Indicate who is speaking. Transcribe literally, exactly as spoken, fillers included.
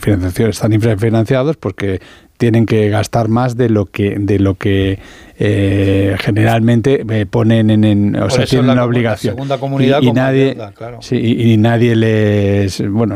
Speaker 1: financiación, están infrafinanciados porque tienen que gastar más de lo que de lo que eh, generalmente eh, ponen en, en o
Speaker 2: Por
Speaker 1: sea,
Speaker 2: eso
Speaker 1: tienen
Speaker 2: la,
Speaker 1: una
Speaker 2: la
Speaker 1: obligación.
Speaker 2: segunda comunidad
Speaker 1: y, y
Speaker 2: con más
Speaker 1: nadie
Speaker 2: deuda, claro.
Speaker 1: sí, y, y nadie les bueno